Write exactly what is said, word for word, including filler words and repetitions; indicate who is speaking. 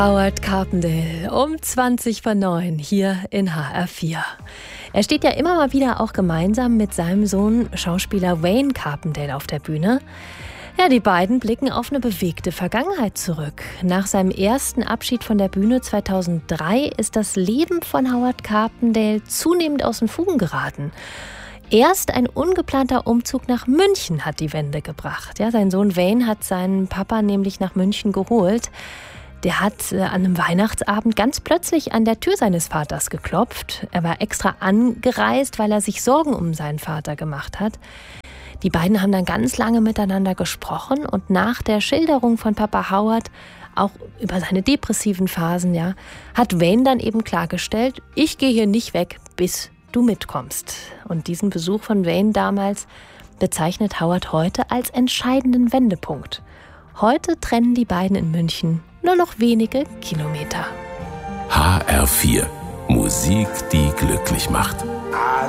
Speaker 1: Howard Carpendale um zwanzig vor neun hier in H R vier. Er steht ja immer mal wieder auch gemeinsam mit seinem Sohn Schauspieler Wayne Carpendale auf der Bühne. Ja, die beiden blicken auf eine bewegte Vergangenheit zurück. Nach seinem ersten Abschied von der Bühne zweitausenddrei ist das Leben von Howard Carpendale zunehmend aus den Fugen geraten. Erst ein ungeplanter Umzug nach München hat die Wende gebracht. Ja, sein Sohn Wayne hat seinen Papa nämlich nach München geholt. Der hat äh, an einem Weihnachtsabend ganz plötzlich an der Tür seines Vaters geklopft. Er war extra angereist, weil er sich Sorgen um seinen Vater gemacht hat. Die beiden haben dann ganz lange miteinander gesprochen und nach der Schilderung von Papa Howard, auch über seine depressiven Phasen, ja, hat Wayne dann eben klargestellt, ich gehe hier nicht weg, bis du mitkommst. Und diesen Besuch von Wayne damals bezeichnet Howard heute als entscheidenden Wendepunkt. Heute trennen die beiden in München nur noch wenige Kilometer.
Speaker 2: H R vier. Musik, die glücklich macht.
Speaker 3: I